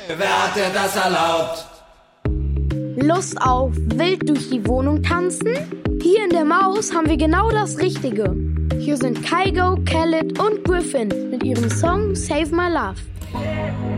Wer hat dir das erlaubt? Lust auf wild durch die Wohnung tanzen? Hier in der Maus haben wir genau das Richtige. Hier sind Kygo, Khaled und Griffin mit ihrem Song Save My Love.